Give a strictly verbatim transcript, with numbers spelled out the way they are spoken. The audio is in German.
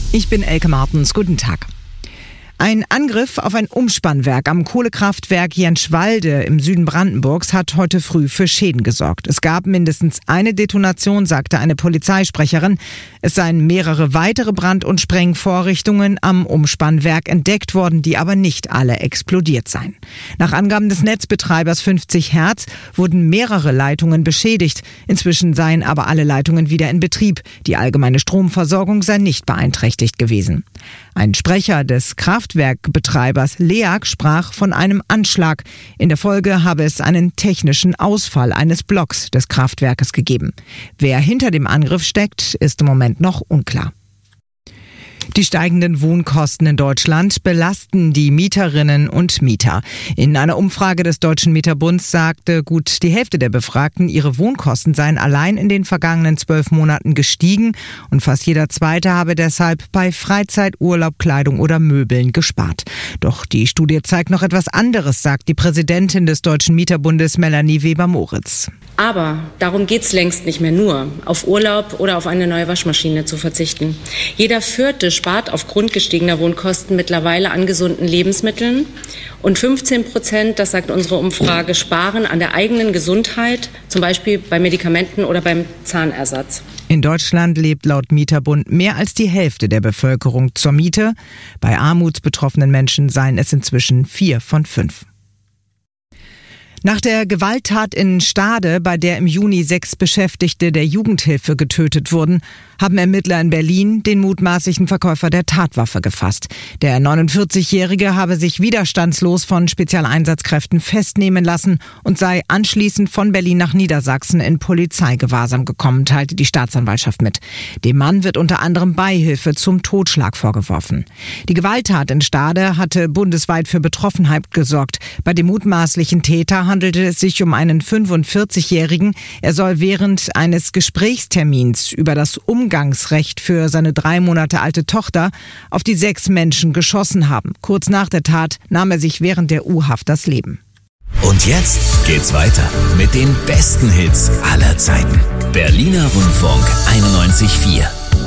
Ich bin Elke Martens. Guten Tag. Ein Angriff auf ein Umspannwerk am Kohlekraftwerk Jenschwalde im Süden Brandenburgs hat heute früh für Schäden gesorgt. Es gab mindestens eine Detonation, sagte eine Polizeisprecherin. Es seien mehrere weitere Brand- und Sprengvorrichtungen am Umspannwerk entdeckt worden, die aber nicht alle explodiert seien. Nach Angaben des Netzbetreibers fünfzig Hertz wurden mehrere Leitungen beschädigt. Inzwischen seien aber alle Leitungen wieder in Betrieb. Die allgemeine Stromversorgung sei nicht beeinträchtigt gewesen. Ein Sprecher des Kraftwerkbetreibers LEAG sprach von einem Anschlag. In der Folge habe es einen technischen Ausfall eines Blocks des Kraftwerkes gegeben. Wer hinter dem Angriff steckt, ist im Moment noch unklar. Die steigenden Wohnkosten in Deutschland belasten die Mieterinnen und Mieter. In einer Umfrage des Deutschen Mieterbunds sagte gut die Hälfte der Befragten, ihre Wohnkosten seien allein in den vergangenen zwölf Monaten gestiegen und fast jeder Zweite habe deshalb bei Freizeit, Urlaub, Kleidung oder Möbeln gespart. Doch die Studie zeigt noch etwas anderes, sagt die Präsidentin des Deutschen Mieterbundes Melanie Weber-Moritz. Aber darum geht es längst nicht mehr nur, auf Urlaub oder auf eine neue Waschmaschine zu verzichten. Jeder Vierte spart aufgrund gestiegener Wohnkosten mittlerweile an gesunden Lebensmitteln und fünfzehn Prozent, das sagt unsere Umfrage, sparen an der eigenen Gesundheit, zum Beispiel bei Medikamenten oder beim Zahnersatz. In Deutschland lebt laut Mieterbund mehr als die Hälfte der Bevölkerung zur Miete. Bei armutsbetroffenen Menschen seien es inzwischen vier von fünf. Nach der Gewalttat in Stade, bei der im Juni sechs Beschäftigte der Jugendhilfe getötet wurden, haben Ermittler in Berlin den mutmaßlichen Verkäufer der Tatwaffe gefasst. Der neunundvierzigjährige habe sich widerstandslos von Spezialeinsatzkräften festnehmen lassen und sei anschließend von Berlin nach Niedersachsen in Polizeigewahrsam gekommen, teilte die Staatsanwaltschaft mit. Dem Mann wird unter anderem Beihilfe zum Totschlag vorgeworfen. Die Gewalttat in Stade hatte bundesweit für Betroffenheit gesorgt. Bei dem mutmaßlichen Täter handelte es sich um einen fünfundvierzigjährigen. Er soll während eines Gesprächstermins über das Umgangsrecht für seine drei Monate alte Tochter auf die sechs Menschen geschossen haben. Kurz nach der Tat nahm er sich während der U-Haft das Leben. Und jetzt geht's weiter mit den besten Hits aller Zeiten. Berliner Rundfunk einundneunzig Komma vier.